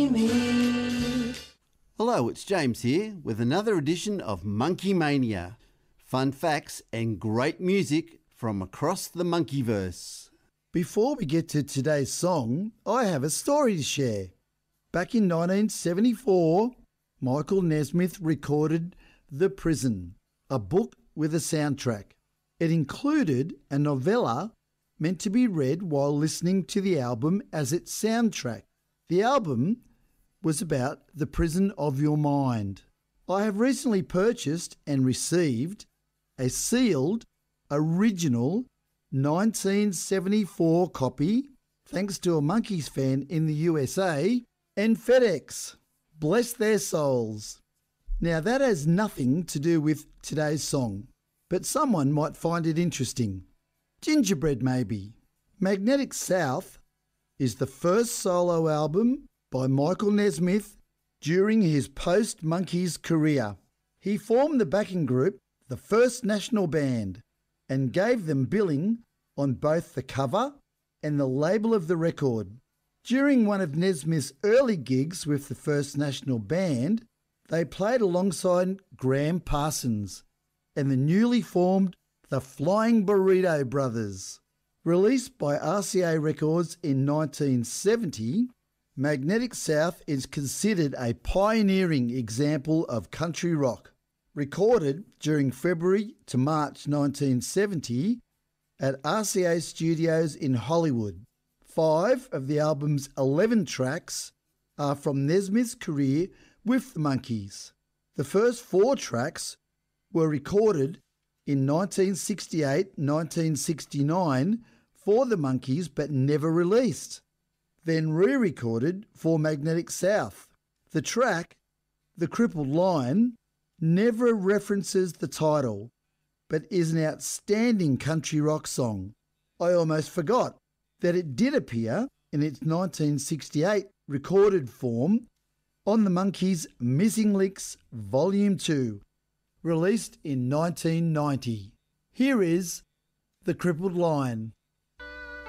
Hello, it's James here with another edition of Monkey Mania. Fun facts and great music from across the Monkeyverse. Before we get to today's song, I have a story to share. Back in 1974, Michael Nesmith recorded The Prison, a book with a soundtrack. It included a novella meant to be read while listening to the album as its soundtrack. The album was about the prison of your mind. I have recently purchased and received a sealed, original 1974 copy, thanks to a Monkees fan in the USA and FedEx. Bless their souls. Now that has nothing to do with today's song, but someone might find it interesting. Gingerbread maybe. Magnetic South is the first solo album by Michael Nesmith during his post-Monkees career. He formed the backing group, the First National Band, and gave them billing on both the cover and the label of the record. During one of Nesmith's early gigs with the First National Band, they played alongside Graham Parsons and the newly formed the Flying Burrito Brothers. Released by RCA Records in 1970, Magnetic South is considered a pioneering example of country rock. Recorded during February to March 1970 at RCA Studios in Hollywood. 5 of the album's 11 tracks are from Nesmith's career with the Monkees. The first 4 tracks were recorded in 1968-1969 for the Monkees but never released, then re-recorded for Magnetic South. The track, The Crippled Line, never references the title, but is an outstanding country rock song. I almost forgot that it did appear in its 1968 recorded form on the Monkees' Missing Links Volume 2, released in 1990. Here is The Crippled Line.